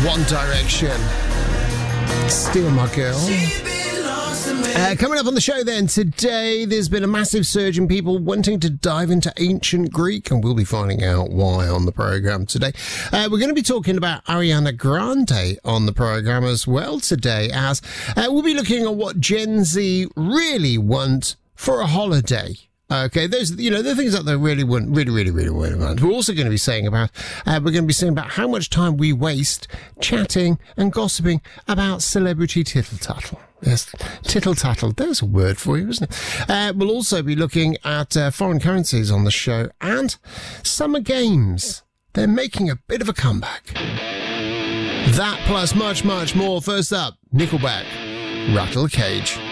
One Direction. Steal My Girl. Coming up on the show then, today there's been a massive surge in people wanting to dive into ancient Greek, and we'll be finding out why on the programme today. We're going to be talking about Ariana Grande on the programme as well today, as we'll be looking at what Gen Z really want for a holiday. Okay, those, the things that they really want, really want. We're also going to be saying about, how much time we waste chatting and gossiping about celebrity tittle-tattle. Yes, tittle-tattle, there's a word for you, isn't it? We'll also be looking at foreign currencies on the show and summer games. They're making a bit of a comeback. That plus much more. First up, Nickelback, Rattle Cage.